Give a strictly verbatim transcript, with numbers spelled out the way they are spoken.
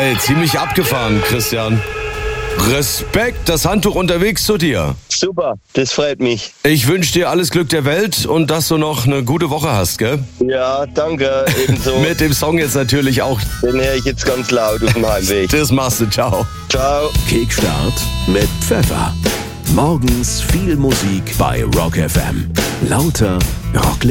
Ey, ziemlich abgefahren, Christian. Respekt, das Handtuch unterwegs zu dir. Super, das freut mich. Ich wünsche dir alles Glück der Welt und dass du noch eine gute Woche hast, gell? Ja, danke, ebenso. Mit dem Song jetzt natürlich auch. Den höre ich jetzt ganz laut auf dem Heimweg. Das machst du, ciao. Ciao. Kickstart mit Pfeffer. Morgens viel Musik bei Rock F M. Lauter Rock.